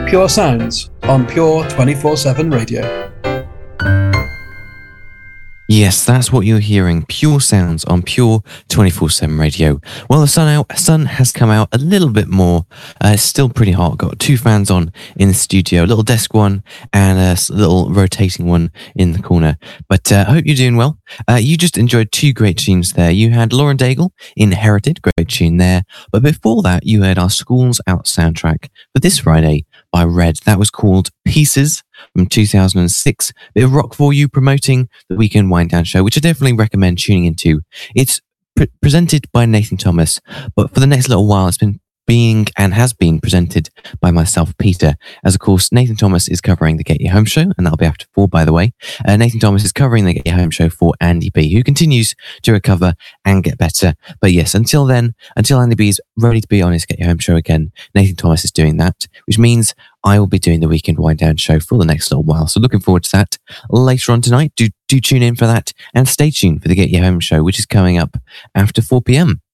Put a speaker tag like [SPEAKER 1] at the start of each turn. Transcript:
[SPEAKER 1] Pure Sounds on Pure 24/7 Radio.
[SPEAKER 2] Yes, that's what you're hearing. Pure Sounds on Pure 24/7 Radio. Well, the sun has come out a little bit more. It's still pretty hot. Got two fans on in the studio, a little desk one and a little rotating one in the corner. But I hope you're doing well. You just enjoyed two great tunes there. You had Lauren Daigle, Inherited, great tune there. But before that, you heard our Schools Out soundtrack for this Friday by Red. That was called Pieces from 2006. Bit of rock for you, promoting the Weekend Wind Down show, which I definitely recommend tuning into. It's presented by Nathan Thomas, but for the next little while, it's been being and has been presented by myself, Peter, as of course Nathan Thomas is covering the Get You Home show, and that'll be after 4, by the way. Nathan Thomas is covering the Get You Home show for Andy B, who continues to recover and get better. But yes, until then, until Andy B is ready to be on his Get You Home show again, Nathan Thomas is doing that, which means I will be doing the Weekend Wind Down show for the next little while. So looking forward to that later on tonight. Do tune in for that, and stay tuned for the Get You Home show, which is coming up after 4 p.m.